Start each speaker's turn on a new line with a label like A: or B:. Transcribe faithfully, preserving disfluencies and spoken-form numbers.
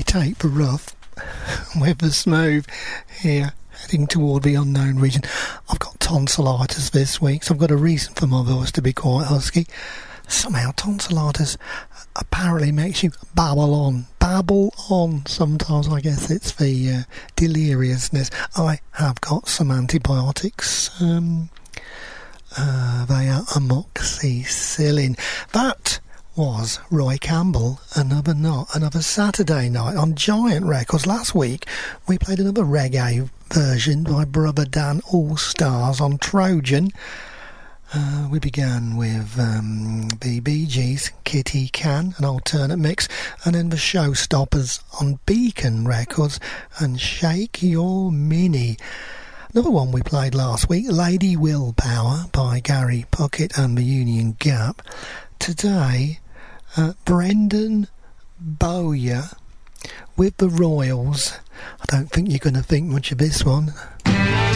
A: take the rough with the smooth here, heading toward the unknown region. I've got tonsillitis this week, so I've got a reason for my voice to be quite husky. Somehow tonsillitis apparently makes you babble on. Babble on. Sometimes I guess it's the uh, deliriousness. I have got some antibiotics. Um, uh, they are amoxicillin. That was Roy Campbell, another night, another Saturday night on Giant Records. Last week we played another reggae version by Brother Dan All Stars on Trojan. Uh, we began with um, the Bee Gees, Kitty Can, an alternate mix, and then the Showstoppers on Beacon Records and Shake Your Mini. Another one we played last week, Lady Willpower by Gary Puckett and the Union Gap. Today, uh, Brendan Bowyer with the Royals. I don't think you're going to think much of this one.